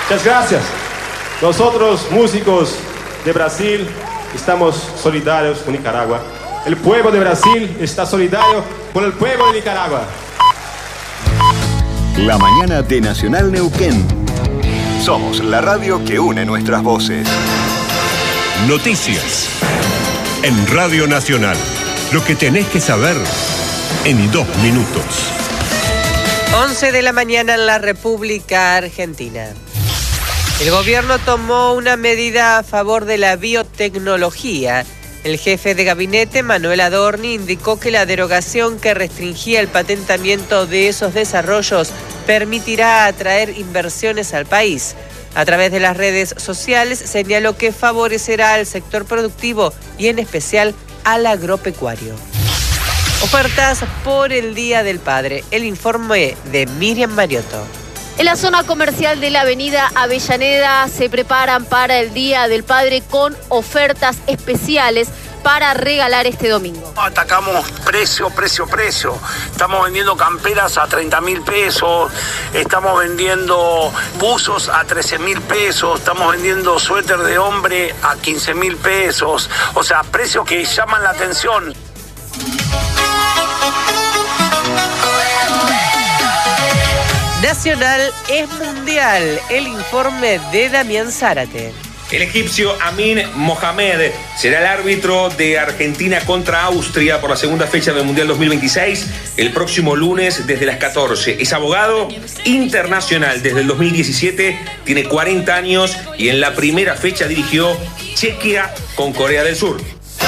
Muchas gracias. Nosotros, músicos de Brasil, estamos solidarios con Nicaragua. El pueblo de Brasil está solidario con el pueblo de Nicaragua. La mañana de Nacional Neuquén. Somos la radio que une nuestras voces. Noticias en Radio Nacional. Lo que tenés que saber en 2 minutos. 11 de la mañana en la República Argentina. El gobierno tomó una medida a favor de la biotecnología. El jefe de gabinete, Manuel Adorni, indicó que la derogación que restringía el patentamiento de esos desarrollos permitirá atraer inversiones al país. A través de las redes sociales señaló que favorecerá al sector productivo y en especial al agropecuario. Ofertas por el Día del Padre. El informe de Miriam Mariotto. En la zona comercial de la avenida Avellaneda se preparan para el Día del Padre con ofertas especiales para regalar este domingo. Atacamos precio. Estamos vendiendo camperas a 30.000 pesos, estamos vendiendo buzos a 13.000 pesos, estamos vendiendo suéter de hombre a 15.000 pesos. O sea, precios que llaman la atención. Nacional es mundial. El informe de Damián Zárate. El egipcio Amin Mohamed será el árbitro de Argentina contra Austria por la segunda fecha del Mundial 2026 el próximo lunes desde las 14. Es abogado internacional desde el 2017, tiene 40 años y en la primera fecha dirigió Chequia con Corea del Sur.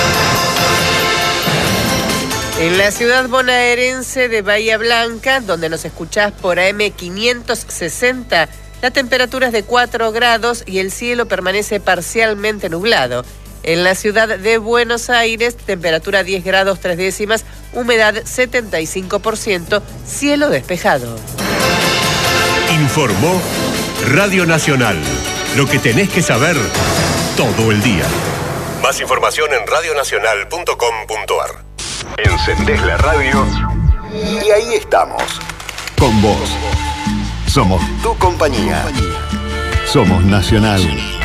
En la ciudad bonaerense de Bahía Blanca, donde nos escuchás por AM 560, la temperatura es de 4 grados y el cielo permanece parcialmente nublado. En la ciudad de Buenos Aires, temperatura 10 grados 3 décimas, humedad 75%, cielo despejado. Informó Radio Nacional. Lo que tenés que saber todo el día. Más información en radionacional.com.ar. Encendés la radio y ahí estamos. Con vos. Somos tu compañía. Somos Nacional.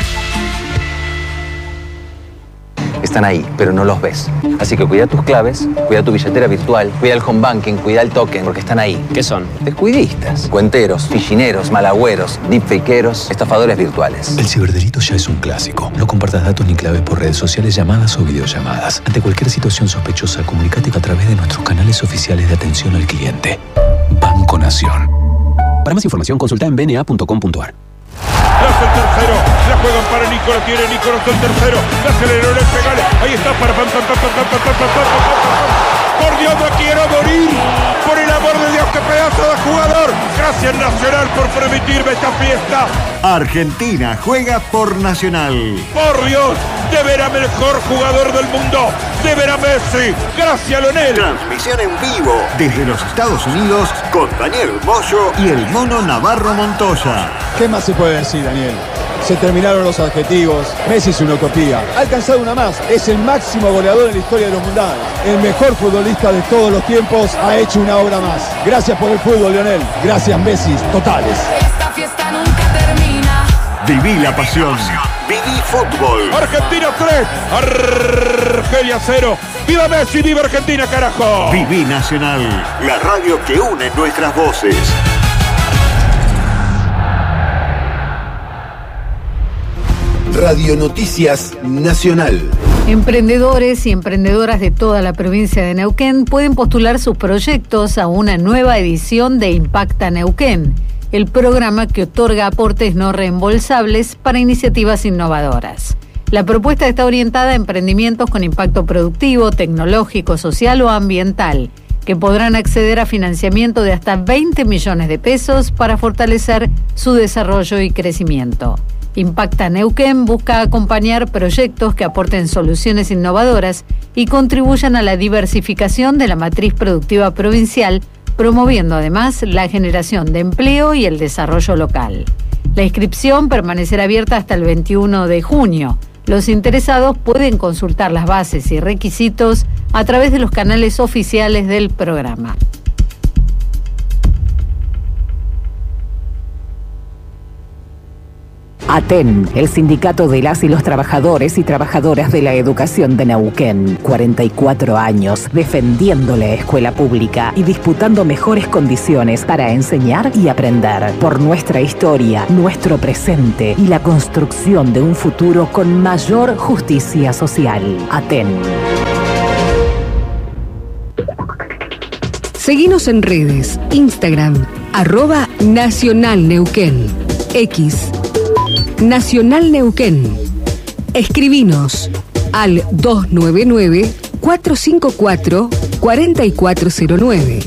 Están ahí, pero no los ves. Así que cuida tus claves, cuida tu billetera virtual, cuida el home banking, cuida el token, porque están ahí. ¿Qué son? Descuidistas, cuenteros, fichineros, malagüeros, deepfakeros, estafadores virtuales. El ciberdelito ya es un clásico. No compartas datos ni claves por redes sociales, llamadas o videollamadas. Ante cualquier situación sospechosa, comunícate a través de nuestros canales oficiales de atención al cliente. Banco Nación. Para más información, consulta en bna.com.ar. Hace el tercero, la juegan para Nico, la tiene Nico, el tercero, la aceleró, le pegale, ahí está para por Dios, no quiero morir, por el amor de Dios, qué pedazo de jugador. Gracias Nacional por permitirme esta fiesta. Argentina juega por Nacional. Por Dios, de ver a mejor jugador del mundo, de ver a Messi. Gracias Leonel. Transmisión en vivo desde los Estados Unidos con Daniel Moyo y el Mono Navarro Montoya. ¿Qué más se puede decir, Daniel? Se terminaron los adjetivos. Messi es una utopía. Ha alcanzado una más. Es el máximo goleador en la historia de los mundiales. El mejor futbolista de todos los tiempos ha hecho una obra más. Gracias por el fútbol, Lionel. Gracias, Messi. Totales. Esta fiesta nunca termina. Viví la pasión. Viví fútbol. Argentina 3. Argelia 0. ¡Viva Messi! ¡Viva Argentina, carajo! Viví Nacional. La radio que une nuestras voces. Radio Noticias Nacional. Emprendedores y emprendedoras de toda la provincia de Neuquén pueden postular sus proyectos a una nueva edición de Impacta Neuquén, el programa que otorga aportes no reembolsables para iniciativas innovadoras. La propuesta está orientada a emprendimientos con impacto productivo, tecnológico, social o ambiental, que podrán acceder a financiamiento de hasta 20 millones de pesos para fortalecer su desarrollo y crecimiento. Impacta Neuquén busca acompañar proyectos que aporten soluciones innovadoras y contribuyan a la diversificación de la matriz productiva provincial, promoviendo además la generación de empleo y el desarrollo local. La inscripción permanecerá abierta hasta el 21 de junio. Los interesados pueden consultar las bases y requisitos a través de los canales oficiales del programa. ATEN, el sindicato de las y los trabajadores y trabajadoras de la educación de Neuquén. 44 años defendiendo la escuela pública y disputando mejores condiciones para enseñar y aprender. Por nuestra historia, nuestro presente y la construcción de un futuro con mayor justicia social. ATEN. Seguinos en redes, Instagram, @NacionalNeuquén, X, Nacional Neuquén. Escribinos al 299-454-4409.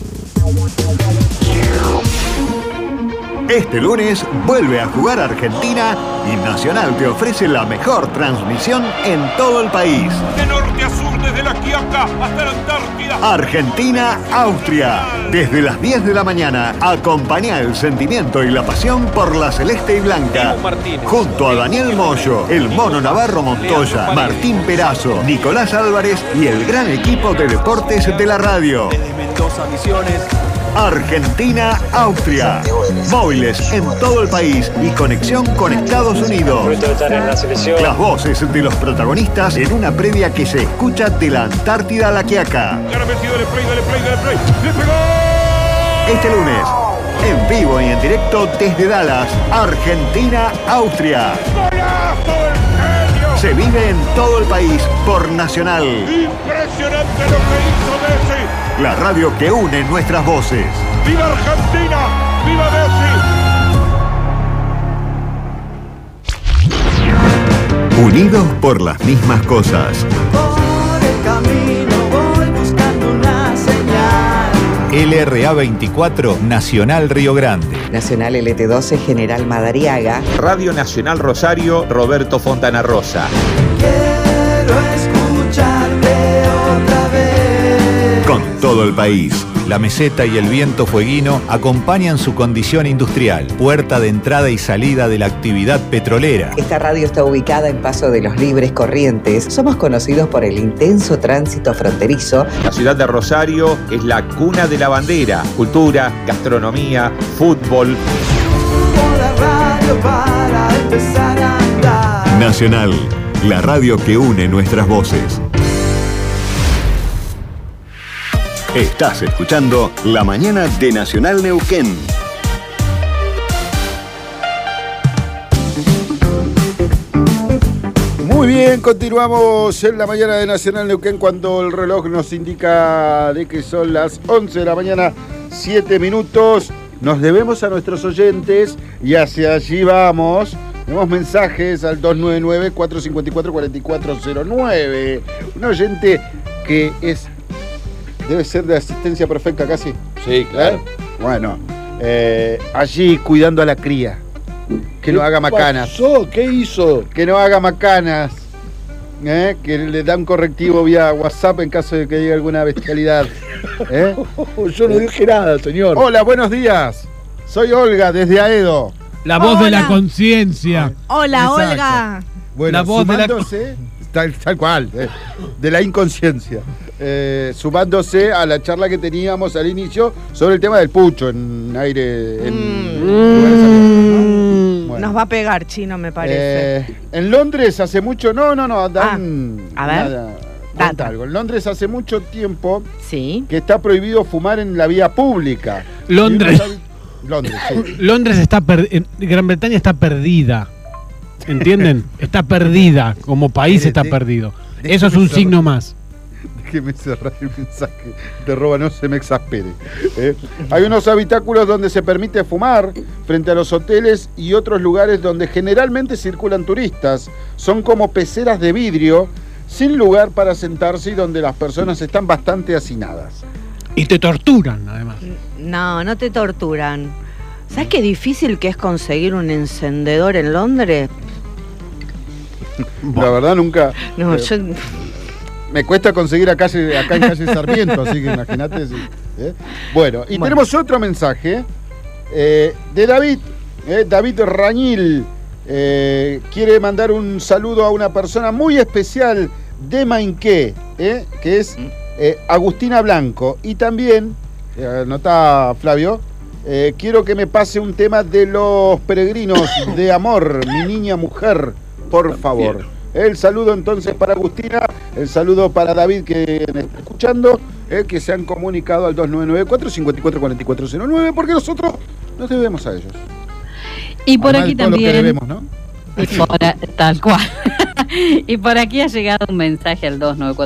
Este lunes vuelve a jugar Argentina y Nacional te ofrece la mejor transmisión en todo el país. De norte a sur, desde la Quiaca hasta la Antártida. Argentina-Austria. Desde las 10 de la mañana, acompaña el sentimiento y la pasión por la celeste y blanca. Junto a Daniel Moyo, el Mono Navarro Montoya, Martín Perazo, Nicolás Álvarez y el gran equipo de deportes de la radio. Desde Mendoza, Misiones. Argentina-Austria. Móviles en todo el país y conexión con Estados Unidos. Las voces de los protagonistas en una previa que se escucha de la Antártida a la Quiaca. Este lunes, en vivo y en directo desde Dallas, Argentina-Austria. Se vive en todo el país por Nacional. Impresionante lo que hizo Messi. La radio que une nuestras voces. ¡Viva Argentina! ¡Viva Messi! Unidos por las mismas cosas. Por el camino voy buscando una señal. LRA 24, Nacional Río Grande. Nacional LT12, General Madariaga. Radio Nacional Rosario, Roberto Fontana Rosa. Quiero escucharte otra vez. Con todo el país. La meseta y el viento fueguino acompañan su condición industrial, puerta de entrada y salida de la actividad petrolera. Esta radio está ubicada en Paso de los Libres Corrientes. Somos conocidos por el intenso tránsito fronterizo. La ciudad de Rosario es la cuna de la bandera, cultura, gastronomía, fútbol. La radio para empezar a andar. Nacional, la radio que une nuestras voces. Estás escuchando La Mañana de Nacional Neuquén. Muy bien, continuamos en La Mañana de Nacional Neuquén cuando el reloj nos indica de que son las 11 de la mañana, 7 minutos. Nos debemos a nuestros oyentes y hacia allí vamos. Tenemos mensajes al 299-454-4409. Un oyente que debe ser de asistencia perfecta casi. Sí, claro. Bueno, allí cuidando a la cría. Que no haga macanas. ¿Qué hizo? Que no haga macanas. Que le da un correctivo vía WhatsApp en caso de que diga alguna bestialidad. Yo no dije nada, señor. Hola, buenos días. Soy Olga, desde Aedo. La voz de la conciencia. Hola, exacto. Olga. Bueno, la voz sumándose, tal cual, de la inconsciencia. Sumándose a la charla que teníamos al inicio sobre el tema del pucho en aire. Bueno. Nos va a pegar, Chino, me parece. En Londres hace mucho. No, a ver. Cuenta algo. En Londres hace mucho tiempo sí. que está prohibido fumar en la vía pública. Londres, sí. Londres está Gran Bretaña está perdida. ¿Entienden? Está perdida. Como país está perdido. Eso es un signo más. Déjeme cerrar el mensaje. De roba, no se me exaspere. Hay unos habitáculos donde se permite fumar frente a los hoteles y otros lugares donde generalmente circulan turistas. Son como peceras de vidrio sin lugar para sentarse y donde las personas están bastante hacinadas. Y te torturan, además. No te torturan. ¿Sabes qué difícil que es conseguir un encendedor en Londres? La verdad nunca... No, yo... Me cuesta conseguir acá en calle Sarmiento, así que imagínate. Bueno, y tenemos otro mensaje de David. David Rañil quiere mandar un saludo a una persona muy especial de Mainqué, que es Agustina Blanco. Y también, anotá Flavio, Quiero que me pase un tema de los peregrinos de amor, mi niña mujer, por favor. El saludo entonces para Agustina, el saludo para David que me está escuchando, que se han comunicado al 2994-544409, porque nosotros nos debemos a ellos. Y por Además aquí de todo también. Lo que debemos, ¿no? Tal cual. Y por aquí ha llegado un mensaje al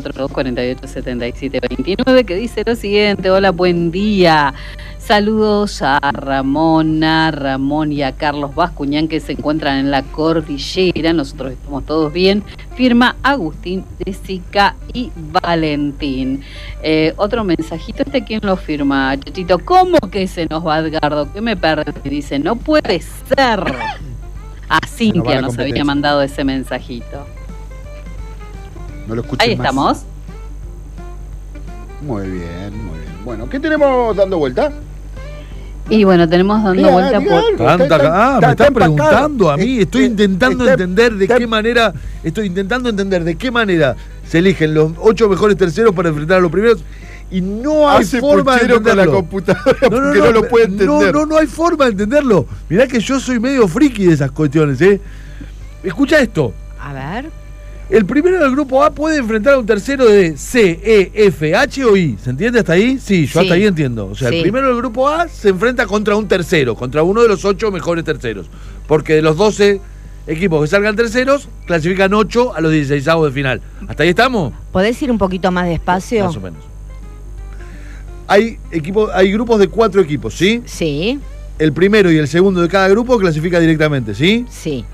2942-487729 que dice lo siguiente: hola, buen día. Saludos a Ramón y a Carlos Bascuñán, que se encuentran en la cordillera. Nosotros estamos todos bien. Firma Agustín, Jessica y Valentín. Otro mensajito, ¿quién lo firma? Chachito, ¿cómo que se nos va Edgardo? ¿Qué me perdí? Dice, no puede ser. A Cintia nos había mandado ese mensajito. No lo escuché. Ahí más. estamos. Muy bien, muy bien. Bueno, ¿qué tenemos dando vuelta? Y bueno, tenemos dando vuelta por... Me están preguntando a mí. Estoy intentando entender de qué manera se eligen los 8 mejores terceros para enfrentar a los primeros. Y no hay forma de entenderlo. Con la computadora porque no lo puede entender. No hay forma de entenderlo. Mirá que yo soy medio friki de esas cuestiones, ¿eh? Escucha esto. A ver. El primero del grupo A puede enfrentar a un tercero de C, E, F, H o I. ¿Se entiende hasta ahí? Sí, yo hasta ahí entiendo. O sea, el primero del grupo A se enfrenta contra un tercero, contra uno de los 8 mejores terceros. Porque de los 12 equipos que salgan terceros, clasifican 8 a los 16avos de final. ¿Hasta ahí estamos? ¿Podés ir un poquito más despacio? Más o menos. Hay grupos de 4 equipos, ¿sí? Sí. El primero y el segundo de cada grupo clasifica directamente, ¿sí? Sí.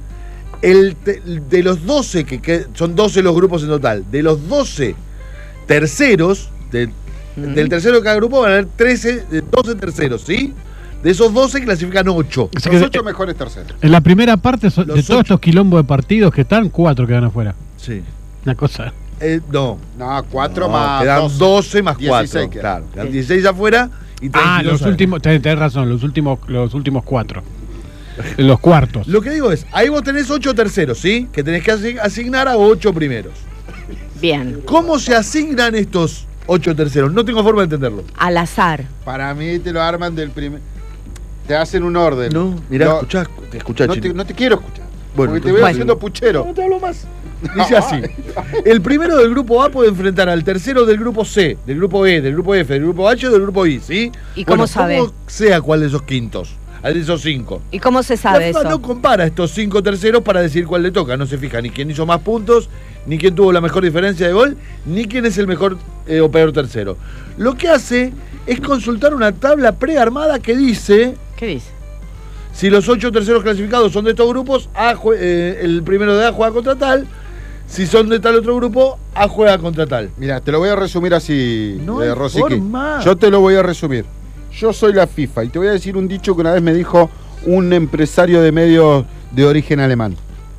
De los 12, que son 12 los grupos en total, de los 12 terceros, del tercero de cada grupo van a haber 12 terceros, ¿sí? De esos 12 clasifican 8. Los 8 mejores terceros. En la primera parte de todos estos quilombos de partidos que están, 4 quedan afuera. Sí. Una cosa. No, 4 más quedan 12 más 16 4. Claro, quedan 16 afuera y 32 los últimos, tenés razón, los últimos 4. Los cuartos. Lo que digo es, ahí vos tenés 8 terceros, ¿sí? Que tenés que asignar a 8 primeros. Bien. ¿Cómo se asignan estos 8 terceros? No tengo forma de entenderlo. Al azar. Para mí te lo arman del primer... Te hacen un orden. No, mirá, escuchá, no te quiero escuchar. Bueno, porque te voy haciendo puchero. No te hablo más. Dice así. El primero del grupo A puede enfrentar al tercero del grupo C, del grupo E, del grupo F, del grupo H o del grupo I, ¿sí? ¿Y cómo sabe? ¿Cómo sea cuál de esos quintos? De esos 5. ¿Y cómo se sabe FIFA eso? No compara estos 5 terceros para decir cuál le toca. No se fija ni quién hizo más puntos, ni quién tuvo la mejor diferencia de gol, ni quién es el mejor o peor tercero. Lo que hace es consultar una tabla prearmada que dice... ¿Qué dice? Si los 8 terceros clasificados son de estos grupos, el primero de A juega contra tal. Si son de tal otro grupo, A juega contra tal. Mira, te lo voy a resumir así, Rosicky. forma. Yo te lo voy a resumir. Yo soy la FIFA y te voy a decir un dicho que una vez me dijo un empresario de medios de origen alemán.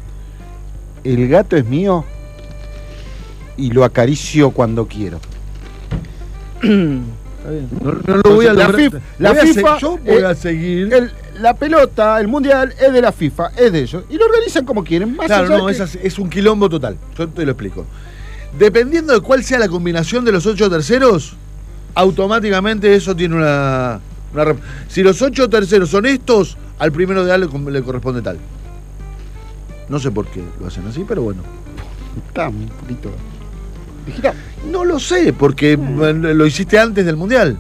El gato es mío y lo acaricio cuando quiero. Está bien. No lo voy a lograr. La FIFA yo voy a seguir. La pelota, el mundial es de la FIFA, es de ellos. Y lo organizan como quieren. Más claro, no, que... es un quilombo total. Yo te lo explico. Dependiendo de cuál sea la combinación de los 8 terceros, automáticamente eso tiene una si los 8 terceros son estos, al primero de A le corresponde tal. No sé por qué lo hacen así, pero bueno. Está un poquito... No lo sé, porque lo hiciste antes del mundial.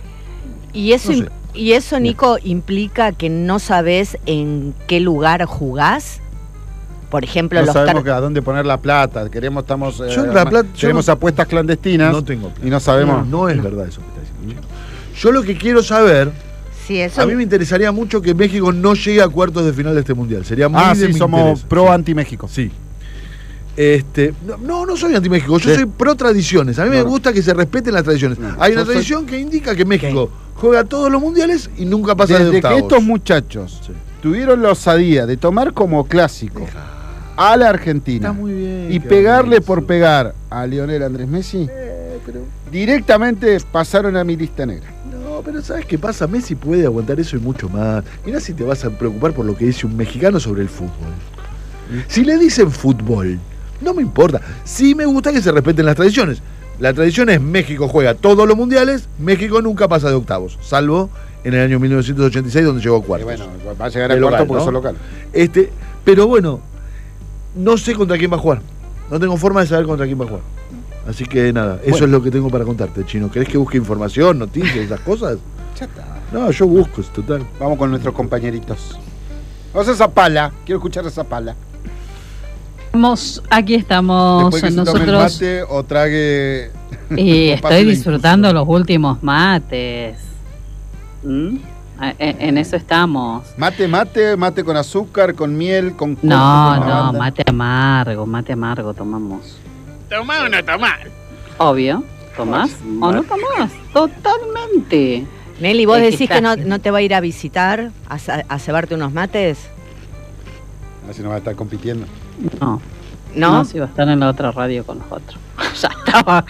Y eso, No sé. y eso, Nico, implica que no sabés en qué lugar jugás. Por ejemplo, No los sabemos a dónde poner la plata. Queremos Yo apuestas clandestinas. No tengo plata. Y no sabemos. No es verdad eso que está diciendo. Yo lo que quiero saber... Sí, eso... A mí me interesaría mucho que México no llegue a cuartos de final de este mundial. Sería muy de mi somos interés. pro anti-México. Sí. No soy anti-México, yo soy pro tradiciones. A mí me gusta que se respeten las tradiciones. Hay una tradición que indica que México juega todos los mundiales y nunca pasa de octavos. Desde que estos muchachos tuvieron la osadía de tomar como clásico a la Argentina Está muy bien y que pegarle hagan por eso. pegar a Lionel Andrés Messi, directamente pasaron a mi lista negra. No, pero ¿sabes qué pasa? Messi puede aguantar eso y mucho más. Mirá si te vas a preocupar por lo que dice un mexicano sobre el fútbol. Si le dicen fútbol, no me importa. Sí me gusta que se respeten las tradiciones. La tradición es México juega todos los mundiales, México nunca pasa de octavos, salvo en el año 1986 donde llegó a cuartos. Bueno, va a llegar a cuartos porque son local. Pero bueno, no sé contra quién va a jugar. No tengo forma de saber contra quién va a jugar. Así que nada, eso es lo que tengo para contarte, Chino. ¿Querés que busque información, noticias, esas cosas? Ya está. No, yo busco, es total. Vamos con nuestros compañeritos. Vamos a Zapala. Quiero escuchar a Zapala. Aquí estamos. Después que nosotros. Se tome el mate o trague. Y estoy disfrutando los últimos mates. En eso estamos. Mate con azúcar, con miel, con coco, No, mate amargo tomamos. ¿Tomás o no tomás? Obvio. ¿Tomás o no tomás? Totalmente. Nelly, ¿vos decís que no te va a ir a visitar a cebarte unos mates? Así no va a estar compitiendo. No, si va a estar en la otra radio con nosotros. Ya estaba.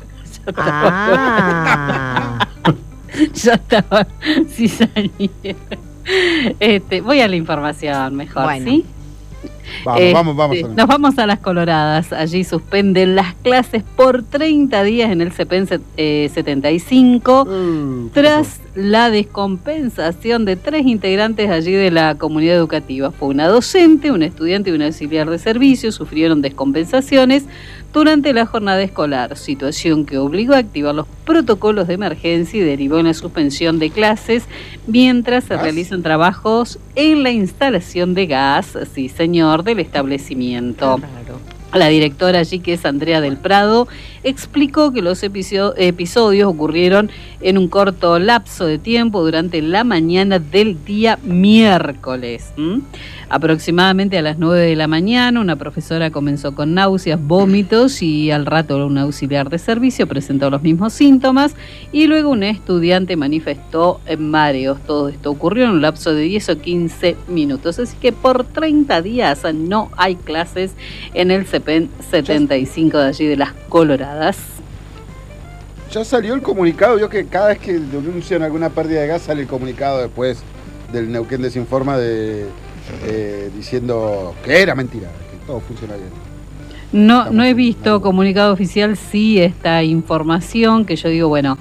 Ya estaba. Sí, salí. Voy a la información mejor, bueno. ¿Sí? Vamos. Nos vamos a las Coloradas. Allí suspenden las clases por 30 días en el CEPEN 75 tras la descompensación de 3 integrantes allí de la comunidad educativa. Fue una docente, un estudiante y un auxiliar de servicio. Sufrieron descompensaciones durante la jornada escolar, situación que obligó a activar los protocolos de emergencia y derivó en la suspensión de clases mientras se realizan trabajos en la instalación de gas, sí señor, del establecimiento. La directora allí, que es Andrea del Prado, explicó que los episodios ocurrieron en un corto lapso de tiempo durante la mañana del día miércoles. Aproximadamente a las 9 de la mañana, una profesora comenzó con náuseas, vómitos y al rato un auxiliar de servicio presentó los mismos síntomas y luego un estudiante manifestó mareos. Todo esto ocurrió en un lapso de 10 o 15 minutos. Así que por 30 días no hay clases en el CEPEN 75 de allí de las Coloradas. Ya salió el comunicado. Yo que cada vez que denuncian alguna pérdida de gas sale el comunicado después del Neuquén Desinforma diciendo que era mentira, que todo funciona bien. No he visto comunicado oficial, sí esta información que yo digo, bueno,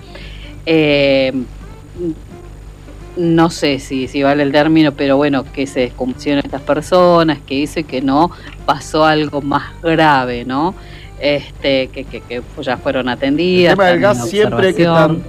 no sé si vale el término, pero bueno, que se descomisionen estas personas, que eso y que no pasó algo más grave, ¿no? Que ya fueron atendidas. El tema del gas siempre que están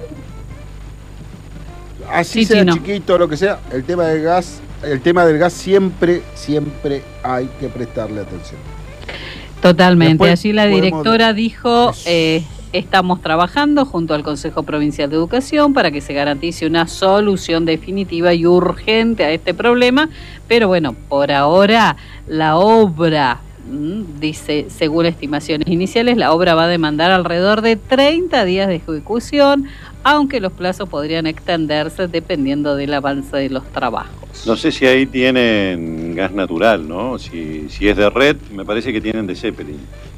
así sea chiquito o lo que sea, el tema del gas siempre hay que prestarle atención. Totalmente. Allí la directora dijo, estamos trabajando junto al Consejo Provincial de Educación para que se garantice una solución definitiva y urgente a este problema, pero bueno, por ahora la obra, dice, según estimaciones iniciales, la obra va a demandar alrededor de 30 días de ejecución, aunque los plazos podrían extenderse dependiendo del avance de los trabajos. No sé si ahí tienen gas natural, ¿no? Si es de red, me parece que tienen de Zeppelin.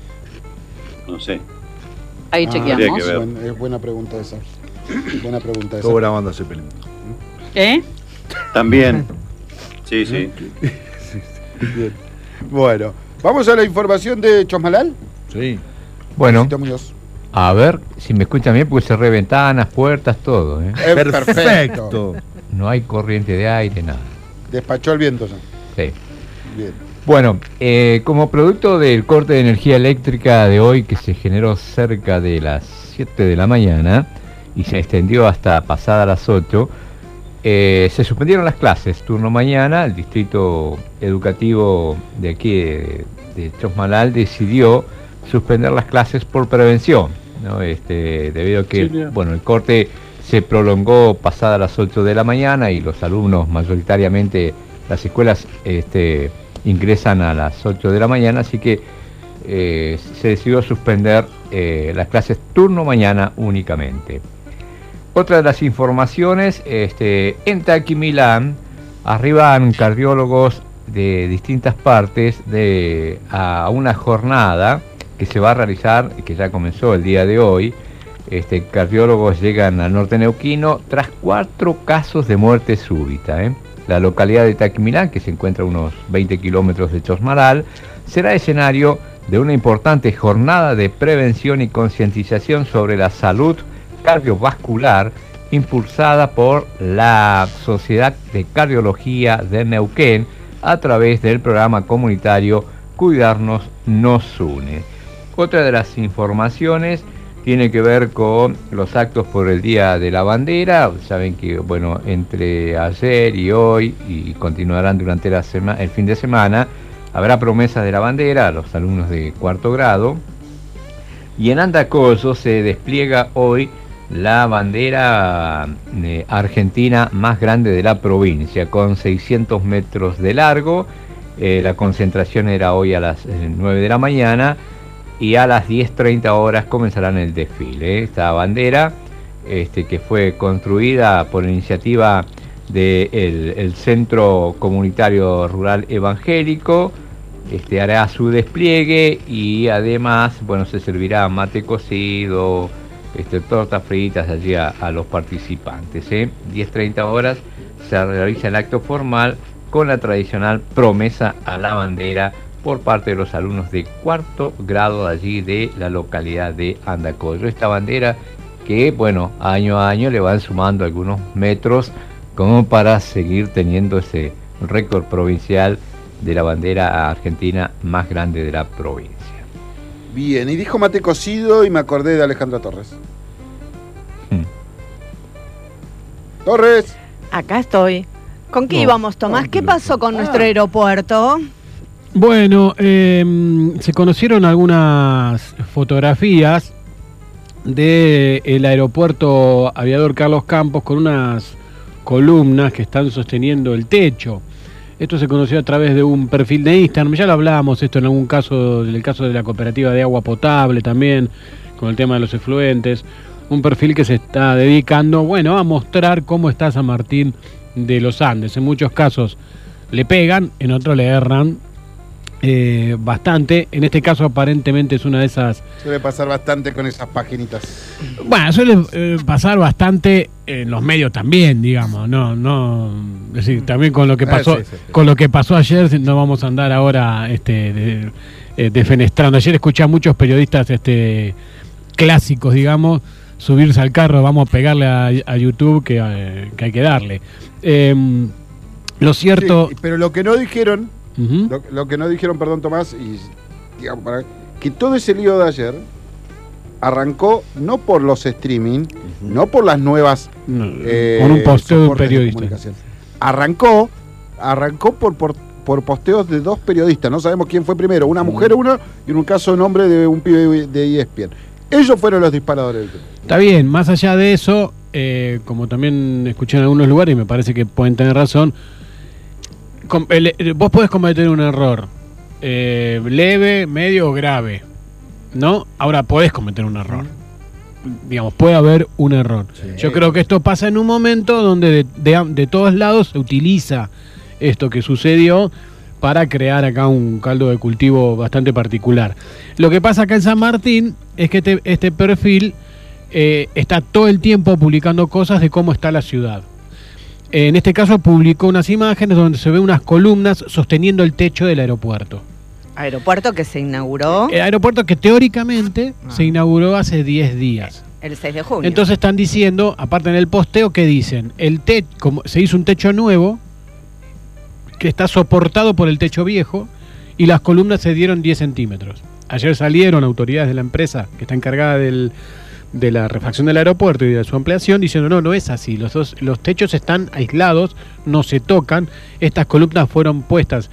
No sé. Ahí chequeamos. Es buena pregunta esa. Buena pregunta esa. Toda buena banda Zeppelin. ¿Qué? También. Sí. Bien. Bueno, vamos a la información de Chosmalal. Sí. Bueno. A ver si me escuchan bien, porque cerré ventanas, puertas, todo. Perfecto. No hay corriente de aire, nada. Despachó el viento ya. Sí. Bien. Bueno, como producto del corte de energía eléctrica de hoy, que se generó cerca de las 7 de la mañana y se extendió hasta pasada las 8, se suspendieron las clases. Turno mañana, el distrito educativo de aquí de Chosmalal decidió suspender las clases por prevención, ¿no? Debido a que el corte se prolongó pasada las 8 de la mañana y los alumnos, mayoritariamente las escuelas ingresan a las 8 de la mañana, así que se decidió suspender las clases turno mañana únicamente. Otra de las informaciones, en Taquimilán arriban cardiólogos de distintas partes a una jornada que se va a realizar, que ya comenzó el día de hoy. Cardiólogos llegan al norte neuquino tras 4 casos de muerte súbita. La localidad de Taquimilán, que se encuentra a unos 20 kilómetros de Chosmalal, será escenario de una importante jornada de prevención y concientización sobre la salud cardiovascular impulsada por la Sociedad de Cardiología de Neuquén a través del programa comunitario Cuidarnos nos une. Otra de las informaciones tiene que ver con los actos por el Día de la Bandera. Saben que, bueno, entre ayer y hoy, y continuarán durante el fin de semana, habrá promesas de la bandera a los alumnos de cuarto grado. Y en Andacollo se despliega hoy la bandera argentina más grande de la provincia, con 600 metros de largo. La concentración era hoy a las 9 de la mañana y a las 10:30 horas comenzarán el desfile. Esta bandera, que fue construida por iniciativa del Centro Comunitario Rural Evangélico, hará su despliegue y además, bueno, se servirá mate cocido, tortas fritas allí a los participantes. 10:30 horas se realiza el acto formal con la tradicional promesa a la bandera por parte de los alumnos de cuarto grado allí de la localidad de Andacollo. Esta bandera que, bueno, año a año le van sumando algunos metros como para seguir teniendo ese récord provincial de la bandera argentina más grande de la provincia. Bien, y dijo mate cocido y me acordé de Alejandra Torres. Torres. Acá estoy. ¿Con qué íbamos, Tomás? ¿Qué pasó con nuestro aeropuerto? Bueno, se conocieron algunas fotografías del aeropuerto Aviador Carlos Campos con unas columnas que están sosteniendo el techo. Esto se conoció a través de un perfil de Instagram. Ya lo hablábamos esto en algún caso, en el caso de la cooperativa de agua potable también, con el tema de los efluentes. Un perfil que se está dedicando, bueno, a mostrar cómo está San Martín de los Andes. En muchos casos le pegan, en otros le erran bastante. En este caso aparentemente es una de esas... Suele pasar bastante con esas paginitas. Bueno, suele pasar bastante en los medios también, digamos. Es decir, también con lo que pasó, con lo que pasó ayer, no vamos a andar ahora defenestrando. Ayer escuché a muchos periodistas clásicos, digamos, subirse al carro, vamos a pegarle a YouTube que hay que darle. Lo cierto... Sí, pero lo que no dijeron, lo que no dijeron, perdón Tomás, y digamos, que todo ese lío de ayer arrancó no por los streaming, no por las nuevas... con un posteo de un periodista. Arrancó por posteos de dos periodistas, no sabemos quién fue primero, una mujer uno, y en un caso un hombre de un pibe de ESPN. Ellos fueron los disparadores. Está bien, más allá de eso, como también escuché en algunos lugares y me parece que pueden tener razón, vos podés cometer un error leve, medio o grave, ¿no? Ahora podés cometer un error. Digamos, puede haber un error. Sí. Yo creo que esto pasa en un momento donde de todos lados se utiliza esto que sucedió para crear acá un caldo de cultivo bastante particular. Lo que pasa acá en San Martín es que este perfil está todo el tiempo publicando cosas de cómo está la ciudad. En este caso publicó unas imágenes donde se ve unas columnas sosteniendo el techo del aeropuerto. Aeropuerto que se inauguró. El aeropuerto que teóricamente se inauguró hace 10 días. El 6 de junio. Entonces están diciendo, aparte en el posteo, que dicen, como se hizo un techo nuevo, que está soportado por el techo viejo, y las columnas se dieron 10 centímetros. Ayer salieron autoridades de la empresa que está encargada de la refacción del aeropuerto y de su ampliación diciendo no es así, los techos están aislados, no se tocan, estas columnas fueron puestas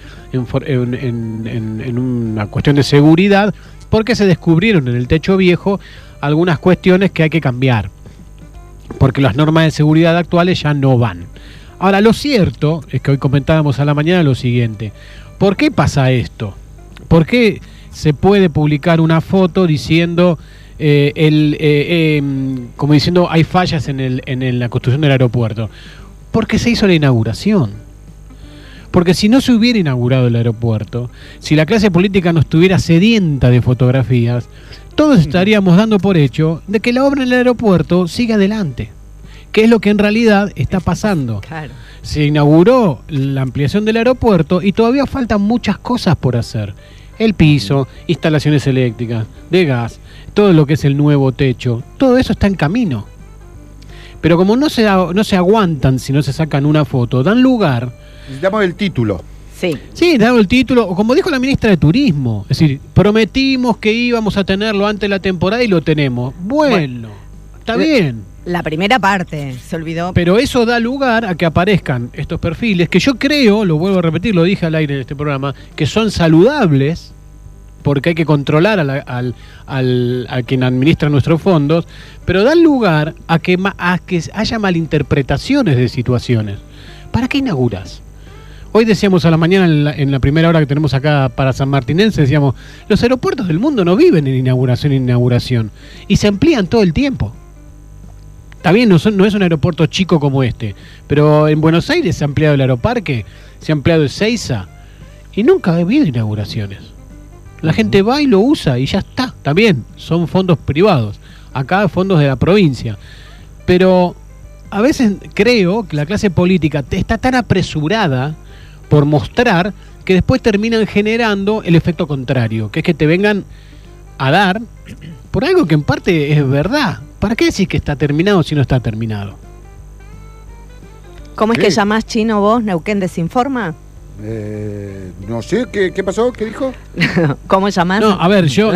en una cuestión de seguridad porque se descubrieron en el techo viejo algunas cuestiones que hay que cambiar, porque las normas de seguridad actuales ya no van. Ahora, lo cierto es que hoy comentábamos a la mañana lo siguiente: ¿por qué pasa esto? ¿Por qué se puede publicar una foto diciendo como diciendo hay fallas en la construcción del aeropuerto? Porque se hizo la inauguración. Porque si no se hubiera inaugurado el aeropuerto, si la clase política no estuviera sedienta de fotografías, todos estaríamos dando por hecho de que la obra en el aeropuerto sigue adelante, que es lo que en realidad está pasando. Claro. Se inauguró la ampliación del aeropuerto y todavía faltan muchas cosas por hacer. El piso, instalaciones eléctricas, de gas, todo lo que es el nuevo techo, todo eso está en camino. Pero como no se aguantan si no se sacan una foto, dan lugar... Necesitamos el título. Sí, dado el título, o como dijo la ministra de Turismo, es decir, prometimos que íbamos a tenerlo antes de la temporada y lo tenemos. Bueno, está bien. La primera parte, se olvidó. Pero eso da lugar a que aparezcan estos perfiles, que yo creo, lo vuelvo a repetir, lo dije al aire en este programa, que son saludables, porque hay que controlar a quien administra nuestros fondos, pero dan lugar a que haya malinterpretaciones de situaciones. ¿Para qué inauguras? Hoy decíamos a la mañana, en la primera hora que tenemos acá para San Martinense, decíamos, los aeropuertos del mundo no viven en inauguración, y se amplían todo el tiempo. Está bien, no es un aeropuerto chico como este, pero en Buenos Aires se ha ampliado el Aeroparque, se ha ampliado el Ezeiza, y nunca ha habido inauguraciones. La gente va y lo usa y ya está. Está bien, son fondos privados, acá fondos de la provincia, pero a veces creo que la clase política está tan apresurada por mostrar que después terminan generando el efecto contrario, que es que te vengan a dar por algo que en parte es verdad. ¿Para qué decís que está terminado si no está terminado? ¿Cómo es que llamás, Chino, vos? ¿Neuquén Desinforma? No sé, ¿qué pasó? ¿Qué dijo? ¿Cómo llamás? No, a ver, yo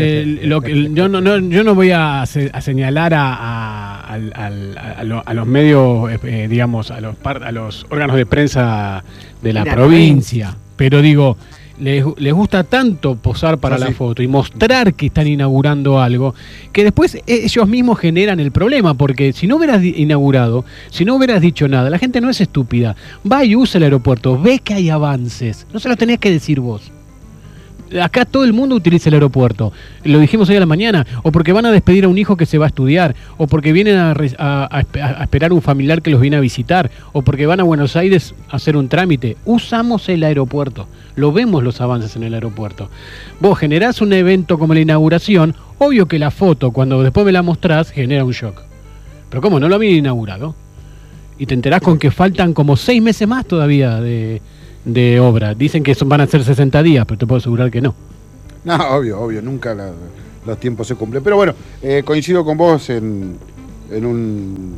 no voy a señalar a los medios, digamos, a los órganos de prensa de la provincia, pero digo, les gusta tanto posar para la foto y mostrar que están inaugurando algo, que después ellos mismos generan el problema, porque si no hubieras inaugurado, si no hubieras dicho nada, la gente no es estúpida, va y usa el aeropuerto, ve que hay avances, no se los tenés que decir vos. Acá todo el mundo utiliza el aeropuerto, lo dijimos hoy a la mañana, o porque van a despedir a un hijo que se va a estudiar, o porque vienen a esperar un familiar que los viene a visitar, o porque van a Buenos Aires a hacer un trámite. Usamos el aeropuerto, lo vemos los avances en el aeropuerto. Vos generás un evento como la inauguración, obvio que la foto, cuando después me la mostrás, genera un shock. Pero ¿cómo? ¿No lo habían inaugurado? Y te enterás con que faltan como 6 meses más todavía de obra. Dicen que van a ser 60 días, pero te puedo asegurar que no. No, obvio, nunca los tiempos se cumplen. Pero bueno, coincido con vos en un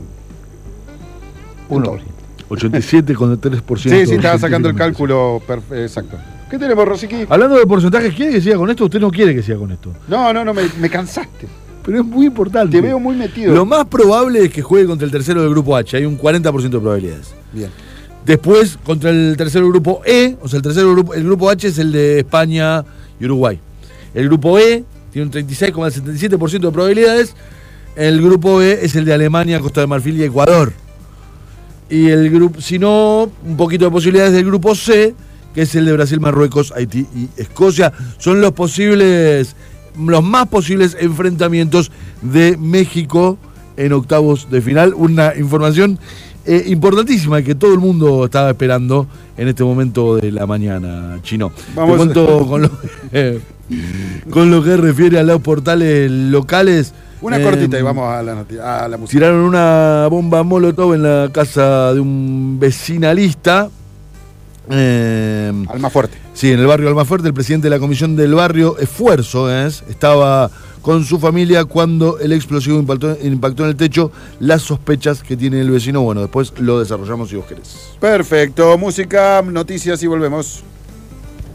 87,3%. Sí, estaba sacando el cálculo exacto. ¿Qué tenemos, Rosiqui? Hablando de porcentajes, ¿quiere que siga con esto? ¿Usted no quiere que siga con esto? No, me cansaste. Pero es muy importante. Te veo muy metido. Lo más probable es que juegue contra el tercero del grupo H. Hay un 40% de probabilidades. Bien. Después, contra el tercero del grupo E, o sea, el grupo H es el de España y Uruguay. El grupo E tiene un 36,77% de probabilidades. El grupo E es el de Alemania, Costa de Marfil y Ecuador. Y el grupo, si no, un poquito de posibilidades del grupo C, que es el de Brasil, Marruecos, Haití y Escocia. Son los más posibles enfrentamientos de México en octavos de final. Una información importantísima que todo el mundo estaba esperando en este momento de la mañana, Chino. Te cuento con lo que refiere a los portales locales. Una cortita y vamos a la música. Tiraron una bomba molotov en la casa de un vecinalista. Almafuerte. Sí, en el barrio Almafuerte. El presidente de la comisión del barrio, Esfuerzo, estaba con su familia cuando el explosivo impactó en el techo. Las sospechas que tiene el vecino, bueno, después lo desarrollamos si vos querés. Perfecto, música, noticias y volvemos.